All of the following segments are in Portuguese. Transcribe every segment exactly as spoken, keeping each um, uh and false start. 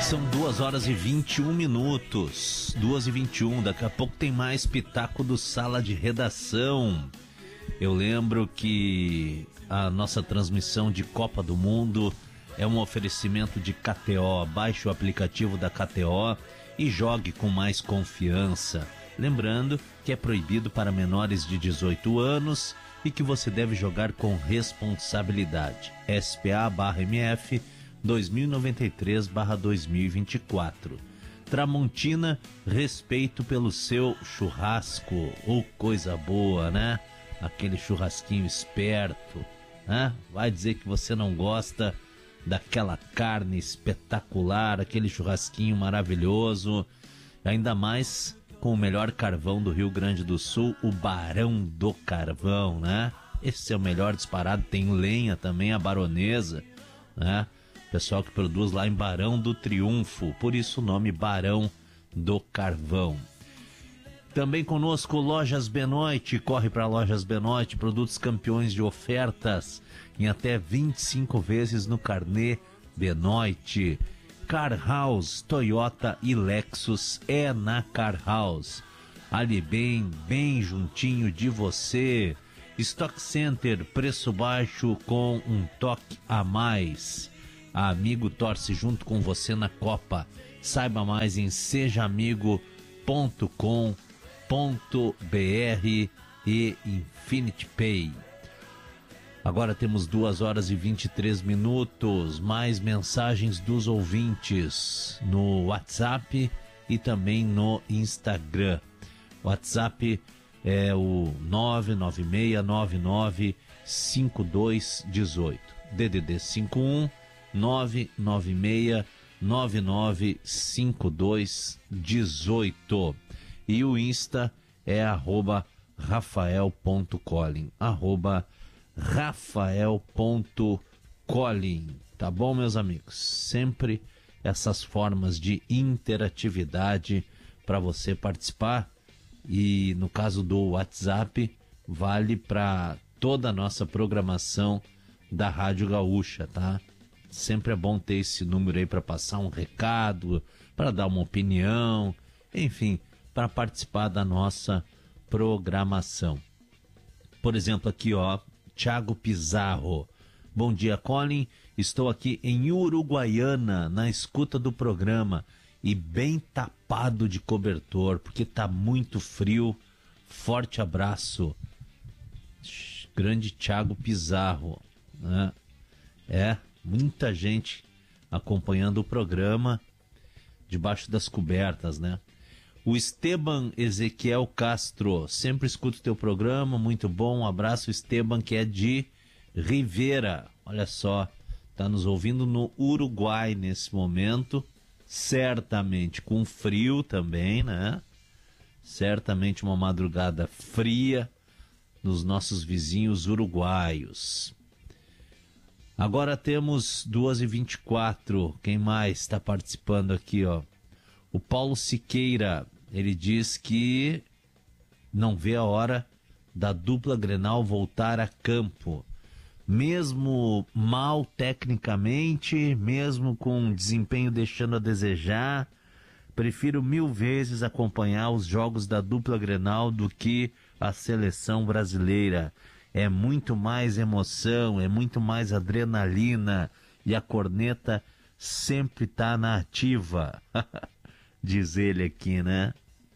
São duas horas e vinte e um minutos. duas e vinte e um. Daqui a pouco tem mais Pitaco do Sala de Redação. Eu lembro que a nossa transmissão de Copa do Mundo é um oferecimento de K T O. Baixe o aplicativo da K T O e jogue com mais confiança. Lembrando que é proibido para menores de dezoito anos e que você deve jogar com responsabilidade. S P A barra M F dois mil e noventa e três barra dois mil e vinte e quatro. Tramontina, respeito pelo seu churrasco. Ou coisa boa, né? Aquele churrasquinho esperto, né? Vai dizer que você não gosta daquela carne espetacular, aquele churrasquinho maravilhoso, ainda mais com o melhor carvão do Rio Grande do Sul, o Barão do Carvão, né? Esse é o melhor disparado. Tem lenha também, a baronesa, né? Pessoal que produz lá em Barão do Triunfo, por isso o nome Barão do Carvão. Também conosco Lojas Benoit. Corre para Lojas Benoit, produtos campeões de ofertas em até vinte e cinco vezes no carnê Benoit. Car House, Toyota e Lexus é na Car House. Ali bem, bem juntinho de você. Stock Center, preço baixo com um toque a mais. A Amigo torce junto com você na Copa. Saiba mais em seja amigo ponto com ponto br e Infinity Pay. Agora temos duas horas e vinte e três minutos. Mais mensagens dos ouvintes no WhatsApp e também no Instagram. WhatsApp é o nove nove seis nove nove cinco dois um oito. D D D cinquenta e um nove nove seis nove nove cinco dois um oito. E o Insta é arroba rafael.colin, arroba rafael.colin. Tá bom, meus amigos? Sempre essas formas de interatividade para você participar. E no caso do WhatsApp, vale para toda a nossa programação da Rádio Gaúcha, tá? Sempre é bom ter esse número aí para passar um recado, para dar uma opinião, enfim, para participar da nossa programação. Por exemplo, aqui, ó, Thiago Pizarro. Bom dia, Colin. Estou aqui em Uruguaiana, na escuta do programa e bem tapado de cobertor, porque tá muito frio. Forte abraço. Grande Thiago Pizarro, né? É, muita gente acompanhando o programa debaixo das cobertas, né? O Esteban Ezequiel Castro, sempre escuto teu programa, muito bom, um abraço, Esteban, que é de Rivera, olha só, tá nos ouvindo no Uruguai nesse momento, certamente com frio também, né? Certamente uma madrugada fria nos nossos vizinhos uruguaios. Agora temos duas e vinte e quatro, quem mais está participando aqui, ó? O Paulo Siqueira, ele diz que não vê a hora da dupla Grenal voltar a campo. Mesmo mal tecnicamente, mesmo com desempenho deixando a desejar, prefiro mil vezes acompanhar os jogos da dupla Grenal do que a seleção brasileira. É muito mais emoção, é muito mais adrenalina e a corneta sempre tá na ativa. Diz ele aqui, né?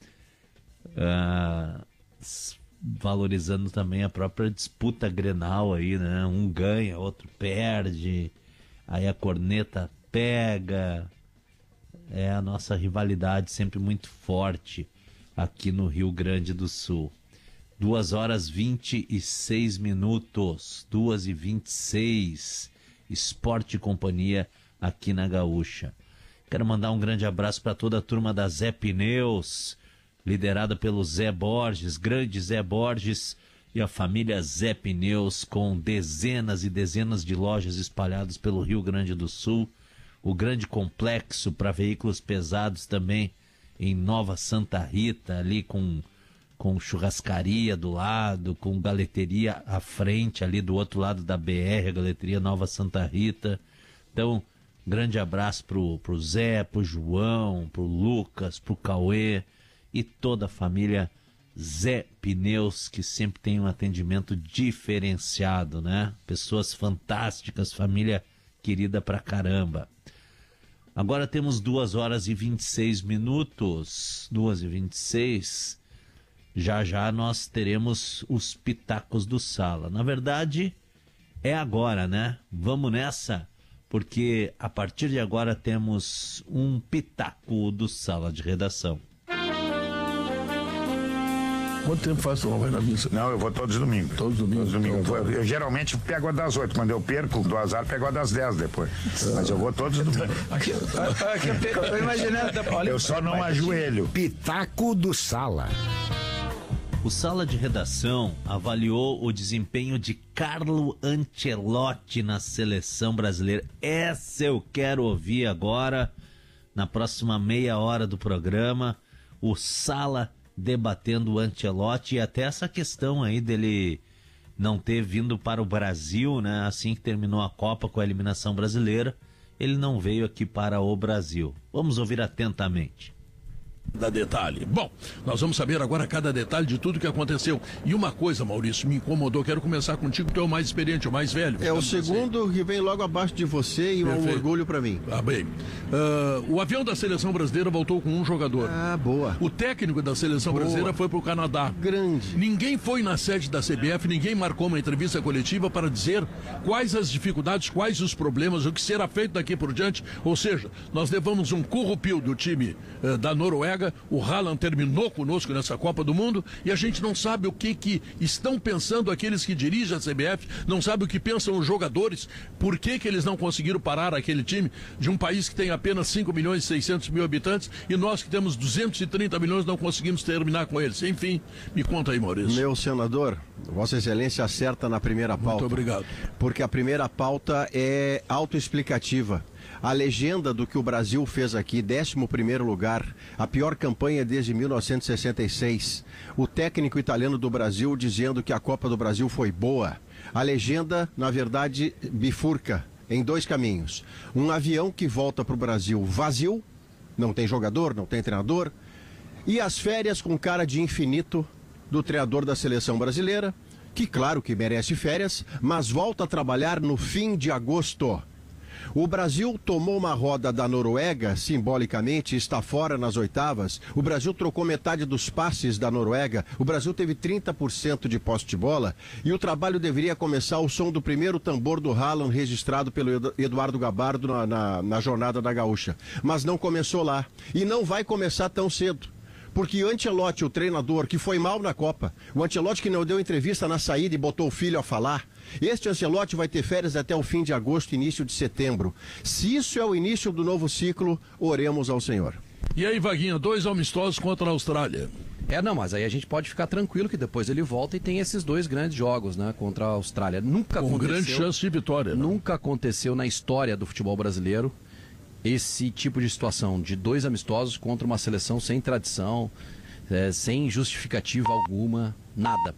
Ah, valorizando também a própria disputa Grenal aí, né? Um ganha, outro perde, aí a corneta pega. É a nossa rivalidade sempre muito forte aqui no Rio Grande do Sul. Duas horas vinte e seis minutos, duas e vinte e seis, Esporte e Companhia aqui na Gaúcha. Quero mandar um grande abraço para toda a turma da Zé Pneus, liderada pelo Zé Borges, grande Zé Borges e a família Zé Pneus, com dezenas e dezenas de lojas espalhadas pelo Rio Grande do Sul. O grande complexo para veículos pesados também em Nova Santa Rita, ali com, com churrascaria do lado, com galeteria à frente, ali do outro lado da B R, a galeteria Nova Santa Rita. Então, Grande abraço pro, pro Zé, pro João, pro Lucas, pro Cauê e toda a família Zé Pneus, que sempre tem um atendimento diferenciado, né? Pessoas fantásticas, família querida pra caramba. Agora temos duas horas e vinte e seis minutos, duas e vinte e seis. Já já nós teremos os pitacos do Sala. Na verdade, é agora, né? Vamos nessa, porque a partir de agora temos um pitaco do Sala de Redação. Quanto tempo faz que você não vai na missa? Não, eu vou todos os domingos. Todos os domingos? Todos os domingos. Então, eu, eu geralmente pego a das oito. Quando eu perco do azar, pego a das dez depois. Mas eu vou todos os domingos. Aqui, aqui, aqui, eu tô imaginando. Eu só não ajoelho. Pitaco do Sala. O Sala de Redação avaliou o desempenho de Carlo Ancelotti na seleção brasileira. Essa eu quero ouvir agora, na próxima meia hora do programa. O Sala debatendo o Ancelotti e até essa questão aí dele não ter vindo para o Brasil, né? Assim que terminou a Copa com a eliminação brasileira, ele não veio aqui para o Brasil. Vamos ouvir atentamente. Da detalhe. Bom, nós vamos saber agora cada detalhe de tudo que aconteceu. E uma coisa, Maurício, me incomodou. Quero começar contigo, tu é o mais experiente, o mais velho. É o segundo assim, que vem logo abaixo de você e Perfeito. É um orgulho pra mim. Ah, bem. Uh, o avião da seleção brasileira voltou com um jogador. Ah, boa. O técnico da seleção boa. brasileira foi pro Canadá. Grande. Ninguém foi na sede da C B F, ninguém marcou uma entrevista coletiva para dizer quais as dificuldades, quais os problemas, o que será feito daqui por diante. Ou seja, nós levamos um currupio do time uh, da Noruega. O Haaland terminou conosco nessa Copa do Mundo e a gente não sabe o que, que estão pensando aqueles que dirigem a C B F, não sabe o que pensam os jogadores, por que, que eles não conseguiram parar aquele time de um país que tem apenas cinco milhões e seiscentos mil habitantes e nós que temos duzentos e trinta milhões não conseguimos terminar com eles. Enfim, me conta aí, Maurício. Meu senador, Vossa Excelência acerta na primeira pauta. Muito obrigado. Porque a primeira pauta é autoexplicativa. A legenda do que o Brasil fez aqui, décimo primeiro lugar, a pior campanha desde mil novecentos e sessenta e seis. O técnico italiano do Brasil dizendo que a Copa do Brasil foi boa. A legenda, na verdade, bifurca em dois caminhos. Um avião que volta para o Brasil vazio, não tem jogador, não tem treinador, e as férias com cara de infinito do treinador da seleção brasileira, que claro que merece férias, mas volta a trabalhar no fim de agosto. O Brasil tomou uma roda da Noruega, simbolicamente, está fora nas oitavas. O Brasil trocou metade dos passes da Noruega. O Brasil teve trinta por cento de posse de bola. E o trabalho deveria começar ao som do primeiro tambor do Haaland, registrado pelo Eduardo Gabardo na, na, na jornada da Gaúcha. Mas não começou lá. E não vai começar tão cedo. Porque o Ancelotti, o treinador, que foi mal na Copa, o Ancelotti que não deu entrevista na saída e botou o filho a falar, este Ancelotti vai ter férias até o fim de agosto, início de setembro. Se isso é o início do novo ciclo, oremos ao Senhor. E aí, Vaguinha, dois amistosos contra a Austrália. É, não, mas aí a gente pode ficar tranquilo que depois ele volta e tem esses dois grandes jogos, né, contra a Austrália. Nunca Com aconteceu, grande chance de vitória. Não? Nunca aconteceu na história do futebol brasileiro esse tipo de situação, de dois amistosos contra uma seleção sem tradição, é, sem justificativa alguma, nada.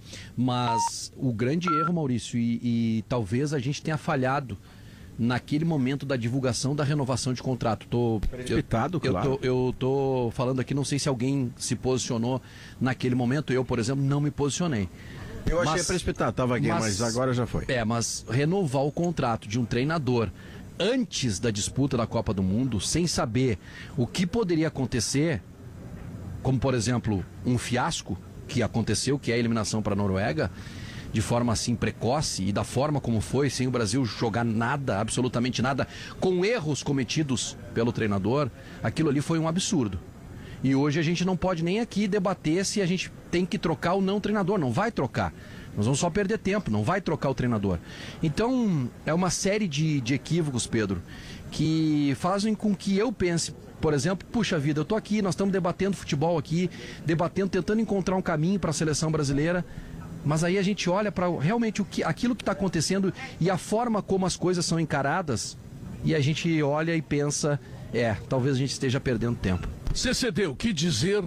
Mas o grande erro, Maurício, e, e talvez a gente tenha falhado naquele momento da divulgação da renovação de contrato. Tô, Precipitado, eu, claro. Eu tô, eu tô falando aqui, não sei se alguém se posicionou naquele momento. Eu, por exemplo, não me posicionei. Eu achei mas, precipitado, tava aqui, mas, mas agora já foi. É, mas renovar o contrato de um treinador antes da disputa da Copa do Mundo, sem saber o que poderia acontecer, como, por exemplo, um fiasco que aconteceu, que é a eliminação para a Noruega, de forma assim precoce e da forma como foi, sem o Brasil jogar nada, absolutamente nada, com erros cometidos pelo treinador, aquilo ali foi um absurdo. E hoje a gente não pode nem aqui debater se a gente tem que trocar ou não o treinador, não vai trocar. Nós vamos só perder tempo, não vai trocar o treinador. Então, é uma série de, de equívocos, Pedro, que fazem com que eu pense, por exemplo, puxa vida, eu tô aqui, nós estamos debatendo futebol aqui, debatendo, tentando encontrar um caminho para a seleção brasileira, mas aí a gente olha para realmente o que, aquilo que está acontecendo e a forma como as coisas são encaradas, e a gente olha e pensa, é, talvez a gente esteja perdendo tempo. C C D, o que dizer...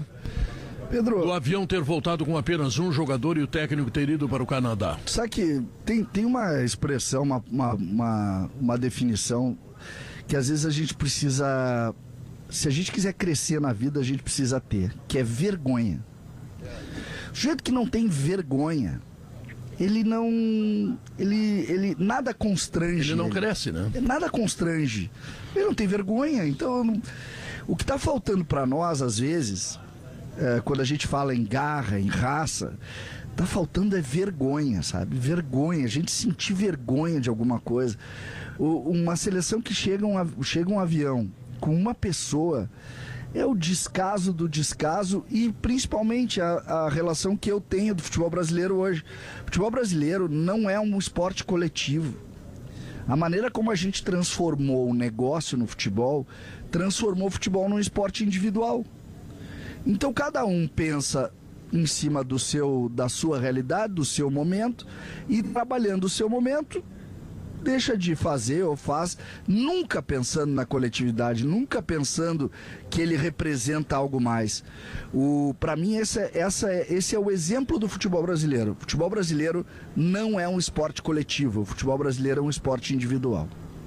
Pedro, do avião ter voltado com apenas um jogador e o técnico ter ido para o Canadá? Sabe que tem, tem uma expressão, uma, uma, uma, uma definição que às vezes a gente precisa, se a gente quiser crescer na vida, a gente precisa ter, que é vergonha. O sujeito que não tem vergonha, ele não, ele, ele nada constrange. Ele não ele. cresce, né? Nada constrange. Ele não tem vergonha, então não... o que está faltando para nós às vezes, é, quando a gente fala em garra, em raça, tá faltando é vergonha, sabe? Vergonha, a gente sentir vergonha de alguma coisa. O, uma seleção que chega um, chega um avião com uma pessoa, é o descaso do descaso e principalmente a, a relação que eu tenho do futebol brasileiro hoje. O futebol brasileiro não é um esporte coletivo. A maneira como a gente transformou o negócio no futebol, transformou o futebol num esporte individual. Então cada um pensa em cima do seu, da sua realidade, do seu momento, e trabalhando o seu momento, deixa de fazer ou faz, nunca pensando na coletividade, nunca pensando que ele representa algo mais. Para mim, esse é, essa é, esse é o exemplo do futebol brasileiro. O futebol brasileiro não é um esporte coletivo, o futebol brasileiro é um esporte individual.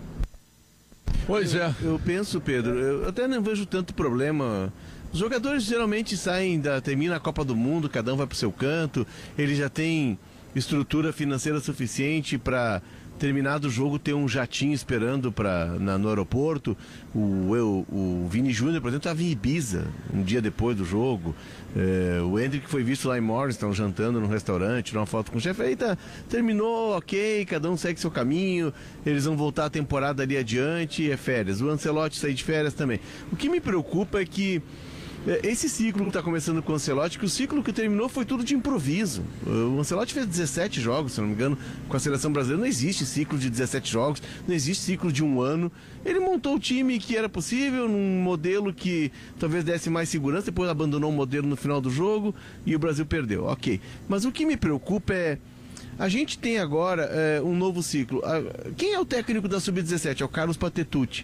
Pois é. Eu, eu penso, Pedro, eu até não vejo tanto problema. Os jogadores geralmente saem, da, termina a Copa do Mundo, cada um vai pro seu canto, ele já tem estrutura financeira suficiente para terminado o jogo ter um jatinho esperando pra, na, no aeroporto. O, eu, o Vini Júnior, por exemplo, estava em Ibiza um dia depois do jogo. É, o Hendrick foi visto lá em Morristown jantando num restaurante, tirou uma foto com o chefe. Aí tá, terminou, ok, cada um segue seu caminho, eles vão voltar a temporada ali adiante, é férias. O Ancelotti sai de férias também. O que me preocupa é que esse ciclo que está começando com o Ancelotti, que o ciclo que terminou foi tudo de improviso. O Ancelotti fez dezessete jogos, se não me engano, com a seleção brasileira. Não existe ciclo de dezessete jogos, não existe ciclo de um ano. Ele montou o time que era possível, num modelo que talvez desse mais segurança, depois abandonou o modelo no final do jogo e o Brasil perdeu. Ok. Mas o que me preocupa é... A gente tem agora é, um novo ciclo. Quem é o técnico da sub dezessete? É o Carlos Patetucci.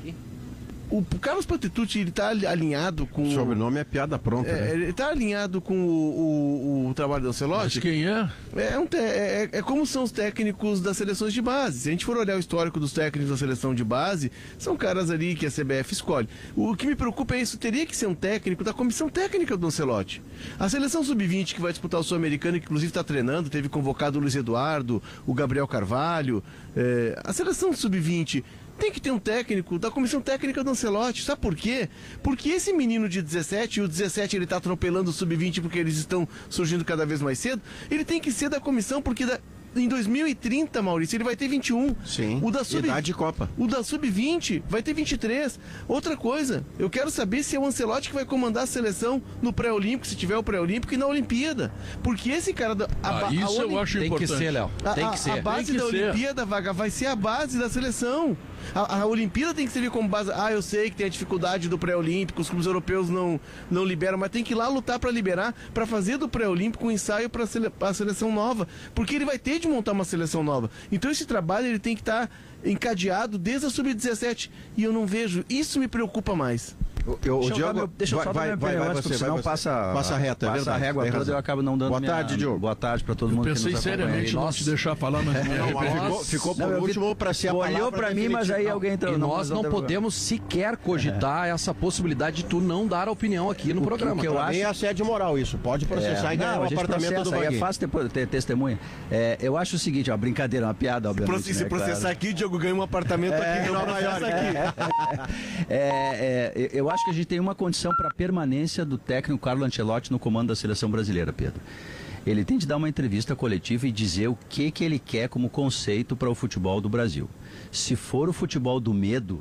O Carlos Patetucci, ele tá alinhado com... O sobrenome é piada pronta, é, né? Ele tá alinhado com o, o, o trabalho do Ancelotti. Mas quem é? É, um te... é, é como são os técnicos das seleções de base. Se a gente for olhar o histórico dos técnicos da seleção de base, são caras ali que a C B F escolhe. O que me preocupa é isso, teria que ser um técnico da comissão técnica do Ancelotti. A seleção sub vinte que vai disputar o Sul-Americano, que inclusive está treinando, teve convocado o Luiz Eduardo, o Gabriel Carvalho. É... A seleção sub vinte... tem que ter um técnico da comissão técnica do Ancelotti. Sabe por quê? Porque esse menino de dezessete, e o dezessete ele tá atropelando o sub vinte porque eles estão surgindo cada vez mais cedo, ele tem que ser da comissão porque da... em dois mil e trinta, Maurício, ele vai ter vinte e um. Sim, o da sub... idade de Copa. O da sub vinte vai ter vinte e três. Outra coisa, eu quero saber se é o Ancelotti que vai comandar a seleção no pré-olímpico, se tiver o pré-olímpico e na Olimpíada. Porque esse cara... Da... A, ah, isso a eu acho tem importante. Tem que ser, Léo. Tem que ser. A, a base tem que da ser. Olimpíada, Vaga, vai ser a base da seleção. A, a Olimpíada tem que servir como base. Ah, eu sei que tem a dificuldade do pré-olímpico, os clubes europeus não, não liberam, mas tem que ir lá lutar para liberar, para fazer do pré-olímpico um ensaio para sele, a seleção nova, porque ele vai ter de montar uma seleção nova. Então esse trabalho ele tem que estar tá encadeado desde a sub dezessete e eu não vejo. Isso me preocupa mais. Eu, eu, deixa, Diogo, eu, deixa eu só vai, dar minha vai, opinião vai, antes, você, porque senão vai passa, passa reta, é passa verdade, a régua toda, eu acabo não dando boa minha... tarde, Diogo. Boa tarde para todo Eu mundo pensei que nos seriamente não te deixar falar, mas é, não, ficou, ficou por não, último para ser a palavra. Olhou para mim, mas aí alguém entrou. E não, nós não, não podemos sequer cogitar é. essa possibilidade de tu não dar a opinião aqui no o programa. Que, que eu acho é assédio moral isso. Pode processar é, e ganhar o um apartamento processa, do Vaguinho. É fácil ter, ter testemunha. É, eu acho o seguinte, ó, brincadeira, uma piada, obviamente. Se, se né, processar claro. aqui, Diogo ganha um apartamento é, aqui em Nova York. Aqui. É, é, eu acho que a gente tem uma condição para permanência do técnico Carlo Ancelotti no comando da seleção brasileira, Pedro. Ele tem de dar uma entrevista coletiva e dizer o que, que ele quer como conceito para o futebol do Brasil. Se for o futebol do medo,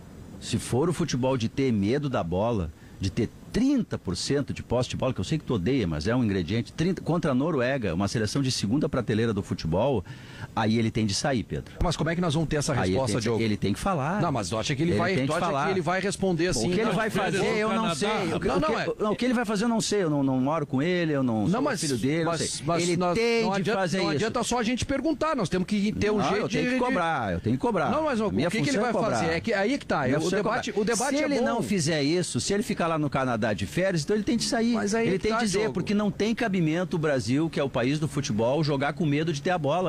se for o futebol de ter medo da bola, de ter trinta por cento de posse de bola, que eu sei que tu odeia, mas é um ingrediente, trinta, contra a Noruega, uma seleção de segunda prateleira do futebol, aí ele tem de sair, Pedro. Mas como é que nós vamos ter essa resposta, ele Diogo? Ele tem que falar. Não, mas tu acha que ele, ele vai, tu acha que ele vai responder assim? O que ele não, vai fazer, eu não Canadá. sei. O que, não, não, o, que, é... não, o que ele vai fazer, eu não sei. Eu não, não moro com ele, eu não, não sou mas, filho dele, mas, não sei. Mas ele nós, tem não de adianta, fazer não isso. Não adianta só a gente perguntar, nós temos que ter um não, jeito eu tenho de... que cobrar, eu tenho que cobrar. Não, mas o que, que ele vai fazer? É que, aí que tá, o debate, o debate se é ele bom. não fizer isso, se ele ficar lá no Canadá de férias, então ele tem de sair. Mas aí ele que tem tá, de dizer, Diogo. porque não tem cabimento o Brasil, que é o país do futebol, jogar com medo de ter a bola.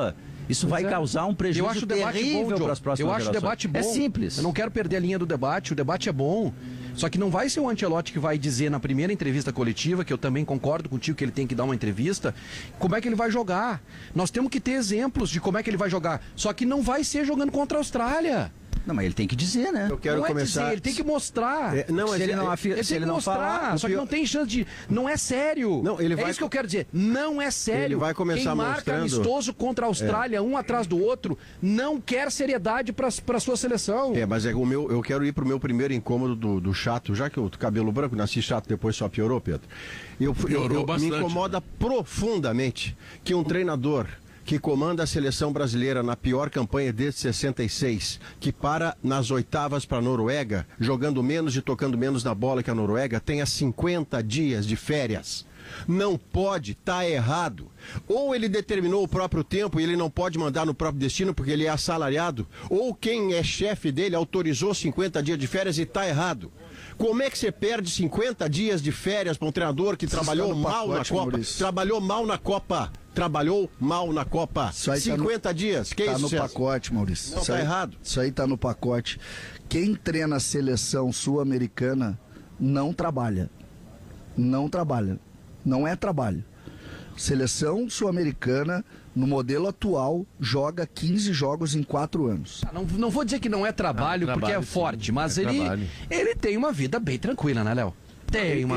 Isso vai é. causar um prejuízo eu acho o debate terrível bom, para as próximas Eu acho gerações. o debate bom. É simples. Eu não quero perder a linha do debate, o debate é bom. Só que não vai ser o Ancelotti que vai dizer na primeira entrevista coletiva, que eu também concordo contigo que ele tem que dar uma entrevista, como é que ele vai jogar. Nós temos que ter exemplos de como é que ele vai jogar. Só que não vai ser jogando contra a Austrália. Não, mas ele tem que dizer, né? Eu quero não é começar. dizer, ele tem que mostrar. É, não, se ele não, afir... Ele se tem ele que não mostrar, falar, só que pior- não tem chance de... Não é sério. Não, ele é vai- isso que eu quero dizer. Não é sério. Ele vai começar Quem marca mostrando- amistoso contra a Austrália, um atrás do outro, não quer seriedade para a sua seleção. É, mas é o meu, eu quero ir pro meu primeiro incômodo do, do chato, já que o cabelo branco nasci chato, depois só piorou, Pedro. Eu, eu- Piorou eu- me bastante. incomoda profundamente que um treinador que comanda a seleção brasileira na pior campanha desde sessenta e seis, que para nas oitavas para a Noruega, jogando menos e tocando menos na bola que a Noruega, tenha cinquenta dias de férias. Não pode, tá errado. Ou ele determinou o próprio tempo e ele não pode mandar no próprio destino porque ele é assalariado, ou quem é chefe dele autorizou cinquenta dias de férias e tá errado. Como é que você perde cinquenta dias de férias para um treinador que Isso trabalhou está no mal pacote, na Copa? Maurício. Trabalhou mal na Copa. Trabalhou mal na Copa. Isso aí tá no- cinquenta dias. Que Tá isso, no César? pacote, Maurício. Não, Isso tá aí- errado. Isso aí tá no pacote. Quem treina a seleção sul-americana não trabalha. Não trabalha. Não é trabalho. Seleção sul-americana, no modelo atual, joga quinze jogos em quatro anos. Não, não vou dizer que não é trabalho, Não, porque é trabalho, sim. forte, mas É ele, trabalho. ele tem uma vida bem tranquila, né, Léo? Tem uma